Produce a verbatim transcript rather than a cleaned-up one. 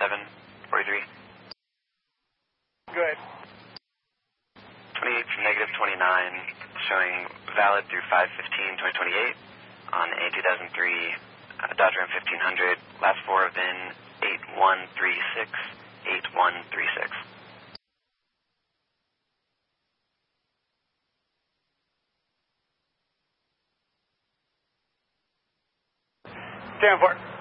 seven forty-three. Good. twenty-eight from negative twenty-nine, showing valid through five fifteen twenty twenty-eight on a two thousand three uh, Dodge Ram fifteen hundred. Last four have been eight one three six, eight one three six. Stand for it.